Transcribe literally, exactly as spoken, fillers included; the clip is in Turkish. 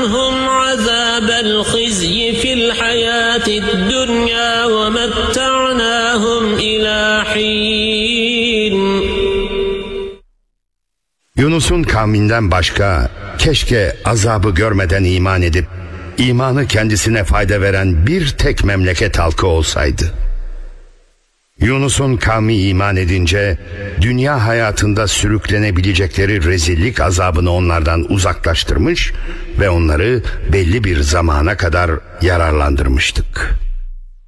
لهم عذاب الخزي في الحياة الدنيا ومتعناهم إلى حين. Yunus'un kavminden başka keşke azabı görmeden iman edip imanı kendisine fayda veren bir tek memleket halkı olsaydı. Yunus'un kavmi iman edince dünya hayatında sürüklenebilecekleri rezillik azabını onlardan uzaklaştırmış ve onları belli bir zamana kadar yararlandırmıştık.